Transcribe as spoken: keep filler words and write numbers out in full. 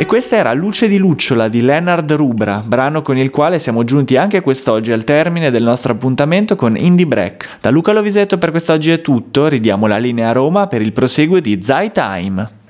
E questa era Luce di lucciola di Leonard Rubra, brano con il quale siamo giunti anche quest'oggi al termine del nostro appuntamento con Indie Break. Da Luca Lovisetto per quest'oggi è tutto, ridiamo la linea a Roma per il proseguo di Zai Time.